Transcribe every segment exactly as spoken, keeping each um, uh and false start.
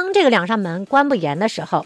当这个两扇门关不严的时候，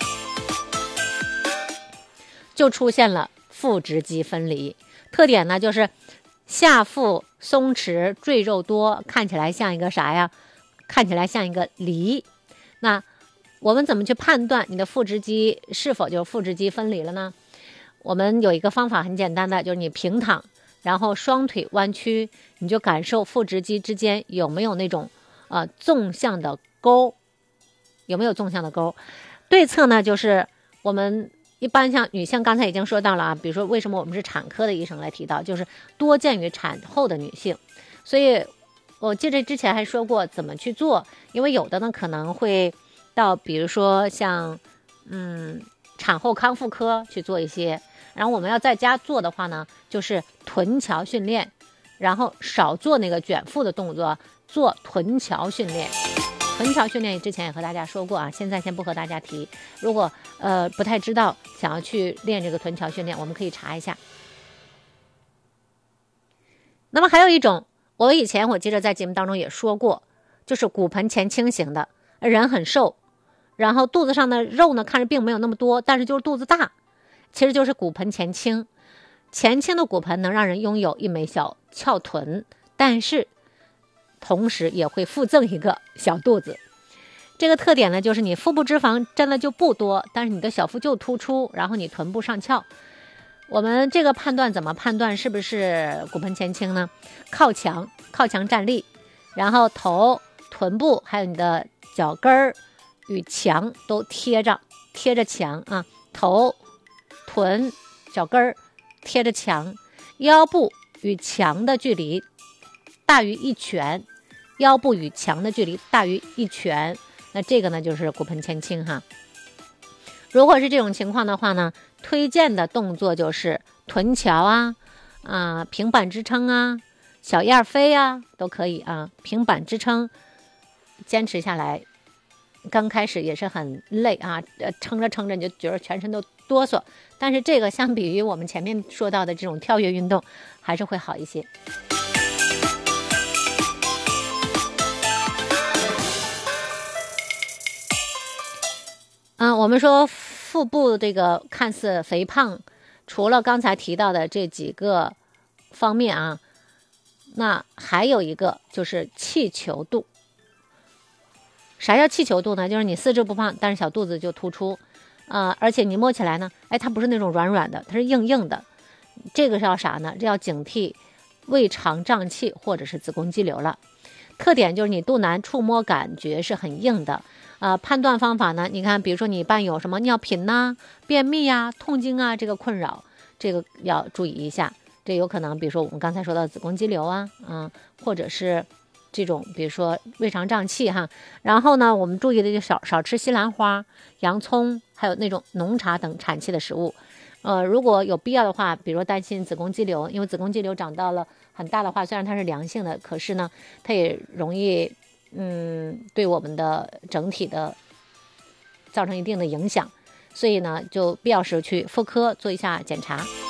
就出现了腹直肌分离。特点呢就是下腹松弛，赘肉多，看起来像一个啥呀？看起来像一个梨。那我们怎么去判断你的腹直肌是否就是腹直肌分离了呢？我们有一个方法很简单的，就是你平躺，然后双腿弯曲，你就感受腹直肌之间有没有那种呃纵向的沟，有没有纵向的沟？对侧呢，就是我们一般像女性，刚才已经说到了啊，比如说为什么我们是产科的医生来提到，就是多见于产后的女性，所以我记得之前还说过怎么去做，因为有的呢可能会到比如说像嗯产后康复科去做一些，然后我们要在家做的话呢，就是臀桥训练，然后少做那个卷腹的动作，做臀桥训练。臀桥训练之前也和大家说过啊，现在先不和大家提。如果呃不太知道，想要去练这个臀桥训练，我们可以查一下。那么还有一种，我以前我记得在节目当中也说过，就是骨盆前倾型的，人很瘦，然后肚子上的肉呢看着并没有那么多，但是就是肚子大，其实就是骨盆前倾。前倾的骨盆能让人拥有一枚小翘臀，但是同时也会附赠一个小肚子。这个特点呢，就是你腹部脂肪真的就不多，但是你的小腹就突出，然后你臀部上翘。我们这个判断怎么判断是不是骨盆前倾呢？靠墙，靠墙站立，然后头、臀部还有你的脚跟儿与墙都贴着，贴着墙啊，头、臀、脚跟儿贴着墙，腰部与墙的距离大于一拳，腰部与墙的距离大于一拳，那这个呢就是骨盆前倾哈。如果是这种情况的话呢，推荐的动作就是臀桥啊，啊、呃、平板支撑啊，小燕飞啊都可以啊。平板支撑坚持下来，刚开始也是很累啊，呃撑着撑着你就觉得全身都哆嗦，但是这个相比于我们前面说到的这种跳跃运动，还是会好一些。嗯，我们说腹部这个看似肥胖，除了刚才提到的这几个方面啊，那还有一个就是气球肚。啥叫气球肚呢？就是你四肢不胖，但是小肚子就突出，呃，而且你摸起来呢，哎，它不是那种软软的，它是硬硬的。这个是要啥呢？这要警惕胃肠胀气或者是子宫肌瘤了。特点就是你肚腩触摸感觉是很硬的。呃，判断方法呢？你看，比如说你伴有什么尿频呐、便秘呀、痛经啊这个困扰，这个要注意一下。这有可能，比如说我们刚才说到子宫肌瘤啊，嗯，或者是这种，比如说胃肠胀气哈。然后呢，我们注意的就少少吃西兰花、洋葱，还有那种浓茶等产气的食物。呃，如果有必要的话，比如说担心子宫肌瘤，因为子宫肌瘤长到了很大的话，虽然它是良性的，可是呢，它也容易。嗯，对我们的整体的造成一定的影响，所以呢，就必要时去妇科做一下检查。